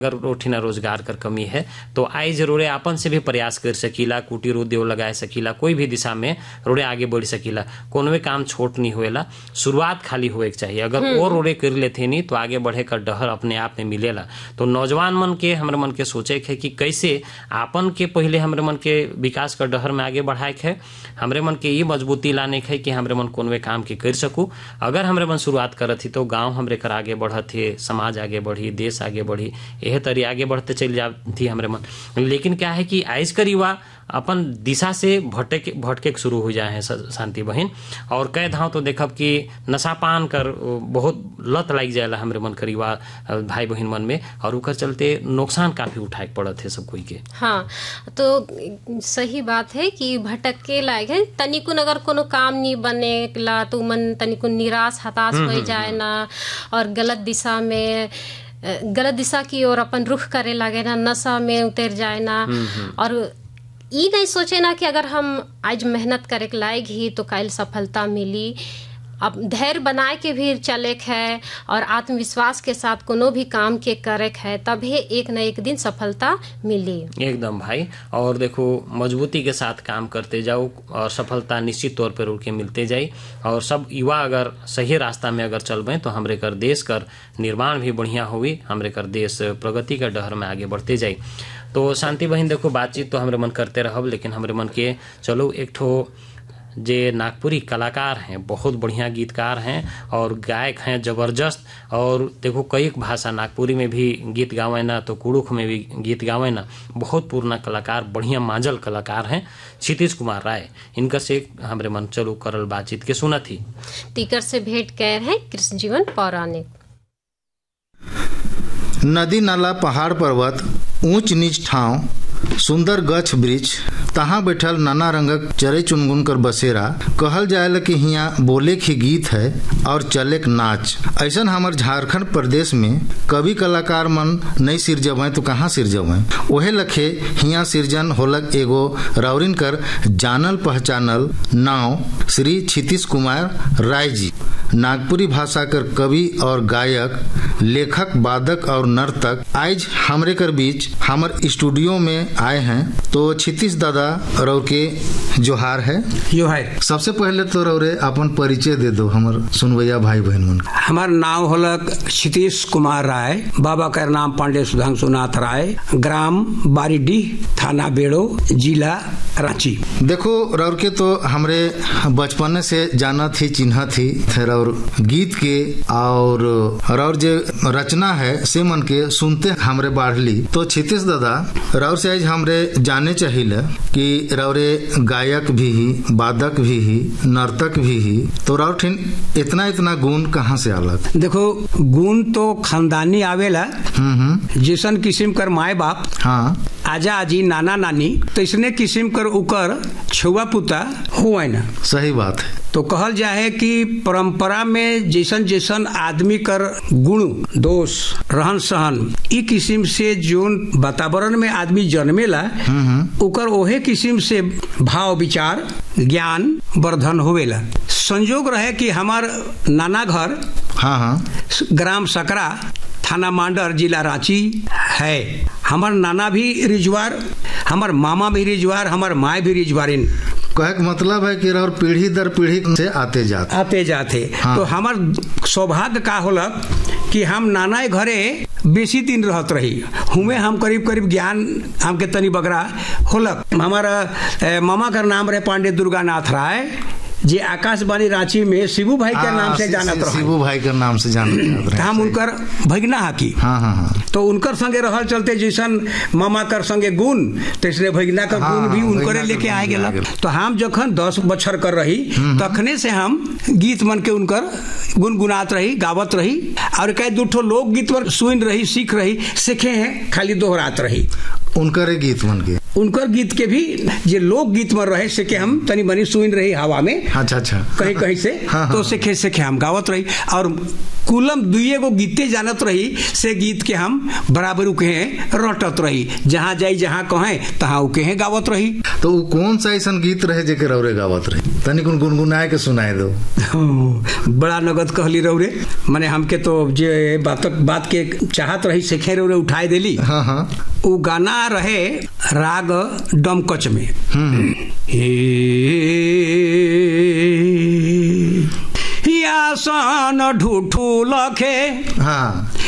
अगर रोटी रोजगार कर कमी है तो आई जरूर अपन से भी प्रयास कर सकीला, कुटीर उद्योग लगाए सकीला, कोई भी दिशा में रोड़े आगे बढ़ सकीला। कोनो भी काम छोट नहीं होएला, शुरुआत खाली होए के चाहिए। अगर वो रोड़े कर लेते नहीं तो आगे बढ़े का डहर अपने आप में मिलेला। तो नौजवान मन के हमारे मन के सोचे है कि कैसे आपन के पहले हमारे मन के विकास का डहर में आगे बढ़ाए है, हमारे मन के ये मजबूती लाने है कि हमारे मन कोनो काम के कर सकूँ। अगर हमारे मन शुरुआत करत ही तो गाँव हमरे कर आगे बढ़त है, समाज आगे बढ़ी, देश आगे बढ़ी, यह तरी आगे बढ़ते चल जाती हमारे मन। लेकिन क्या है कि आज कर युवा अपन दिशा से भटके शुरू हो जाए हैं शांति बहन। और कई धाव तो देखब कि नशा पान कर बहुत लत लग जाएला हमारे मन कर युवा भाई बहन मन में, और उकर चलते नुकसान काफी उठाए पड़त है सब कोई के। हाँ, तो सही बात है कि भटके लायक है। तनिकुन अगर कोनो काम नहीं बने ला तो मन तनिकुन निराश हताश हो जाए ना, और गलत दिशा की ओर अपन रुख करे लगे ना, नशा में उतर जाए ना, और ये नहीं सोचे ना कि अगर हम आज मेहनत करे लायक ही तो कल सफलता मिली। अब धैर्य बनाए के भी चले है और आत्मविश्वास के साथ कोनो भी काम के करे है, तभी एक न एक दिन सफलता मिली। एकदम भाई, और देखो मजबूती के साथ काम करते जाओ और सफलता निश्चित तौर पर उनके मिलते जाए। और सब युवा अगर सही रास्ता में अगर चल तो हमरे कर देश कर निर्माण भी बढ़िया हुई, हमरे कर देश प्रगति का डहर में आगे बढ़ते जाए। तो शांति बहन देखो, बातचीत तो हमरे मन करते रहब, लेकिन हमरे मन के चलो एक ठो जे नागपुरी कलाकार हैं, बहुत बढ़िया गीतकार हैं और गायक हैं जबरदस्त। और देखो कई भाषा, नागपुरी में भी गीत गावे ना, तो कुड़ुख में भी गीत गावे ना, बहुत पुराना कलाकार, बढ़िया मांझल कलाकार हैं क्षितिज कुमार राय। इनका से हमरे मन चलो करल बातचीत के सुना थी। टीकर से भेंट कर है कृष्ण जीवन पौराणिक। नदी नाला पहाड़ पर्वत ऊंच नीच ठाव सुंदर गछ वृक्ष तहाँ बैठल नाना रंगक चरे चुनगुन कर बसेरा, कहल जाए कि हिया बोले के गीत है और चले के नाच। ऐसा हमार झारखंड प्रदेश में कवि कलाकार मन नहीं सिरजवे तो कहाँ सिरजवे, ओहे लखे हिया सिरजन होलक एगो रावरिन कर जानल पहचानल नाव श्री क्षितिज कुमार राय जी। नागपुरी भाषा कर कवि और गायक, लेखक, वादक और नर्तक आज हमरे कर बीच हमर स्टूडियो में आए हैं। तो क्षितिज दादा रौ के जोहार है। जोहार। सबसे पहले तो रौरे अपन परिचय दे दो हमर सुनवैया भाई बहन मन। हमार नाम होलक क्षितिज कुमार राय, बाबा का नाम पांडे सुधांशुनाथ राय, ग्राम बारीडीह, थाना बेड़ो, जिला रांची। देखो रौर के तो हमरे बचपन से जाना थी, चिन्ह थी और गीत के और रौर जो रचना है से मन के सुनते हमरे बाढ़ली। तो क्षितिज दादा रौर से आज हमरे जाने चाहिए कि रौरे गायक भी ही, वादक भी ही, नर्तक भी ही, तो रौर ठिन इतना गुण कहाँ से अलग? देखो गुण तो खानदानी आवेला, जैसन किस्म कर माए बाप, हाँ, आजा आजी, नाना नानी, तो इसने किस्म कर उकर छुआ पुता हुआ ना। सही बात है। तो कहल जाए कि परंपरा में जैसन जैसन आदमी कर गुण दोष रहन सहन ई किस्म से जोन वातावरण में आदमी जन्मेला उकर ओहे किस्म से भाव विचार ज्ञान वर्धन होवेला। संजोग रहे कि हमार नाना घर, हाँ, ग्राम सकरा, थाना मांडर, जिला रांची है। हमार नाना भी रिजवार, हमार मामा भी रिजवार, हमार माए भी रिजवारिन। कहे का मतलब है कि और पीढ़ी दर पीढ़ी से आते जाते। हाँ। तो हमार सौभाग्य का होलक कि हम नाना घरे बेसी दिन रहत रही हुए, हम करीब ज्ञान हमके तनी बगरा होलक। हमारा मामा का नाम रहे पांडे दुर्गानाथ राय, जे आकाशवाणी रांची में शिबू भाई के नाम से जानत रहे। शिबू भाई के नाम से जानत रहे। हम उनकर भगना हकी। हाँ। तो उनकर संगे रहल चलते जैसन मामा कर संगे गुण, तो इसलिए भगना का गुण भी उनकरे लेके आए गेला। तो हम जखन 10 बछर कर रही तखने से हम गीत मन के उनकर गुनगुनात रही, गावत रही, और कई दूठो लोक गीत पर सुन रही, सीख रही, सीखे हैं, खाली दोहरात रही उनकर गीत मन के। उनकर गीत के भी जे लोक गीत में रहे से के हम तनी मनी सुन रही हवा में, अच्छा कहीं कहीं से तो से के हम गावत रही और कुलम दुए गो गीते जानत रही से गीत के हम बराबर उके रटत रही, जहाँ जाई जहाँ कहे तहाँ उके गावत रही। तो वो कौन सा ऐसा गीत रहे जेके रौरे गावत रही? तनी गुनगुनाए के सुनाए दो। बड़ा नगद कहली रौरे, माने हमके तो जे बात के चाहत रही से खे रौरे उठाए देली। हाँ वो गाना रहे राग डमकच में। यासन ढूठू लखे